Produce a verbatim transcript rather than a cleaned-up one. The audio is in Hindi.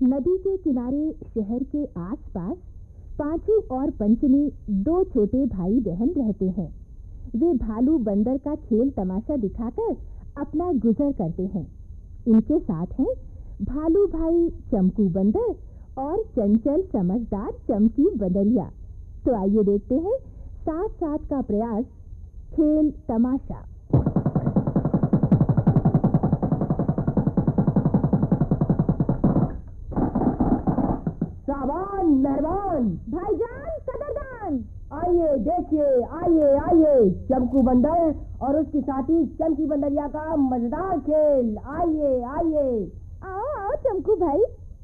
नदी के किनारे शहर के आसपास पांचू और पंचमी दो छोटे भाई बहन रहते हैं। वे भालू बंदर का खेल तमाशा दिखाकर अपना गुजर करते हैं। इनके साथ हैं भालू भाई चमकू बंदर और चंचल समझदार चमकी बंदरिया। तो आइए देखते हैं साथ साथ का प्रयास खेल तमाशा। सावन मेहरबान, भाईजान कदरदान, आइए देखिए, आइए आइए चमकू बंदर और उसकी साथी चमकी बंदरिया का मजेदार खेल। आइए आइए। आओ आओ चमकू भाई,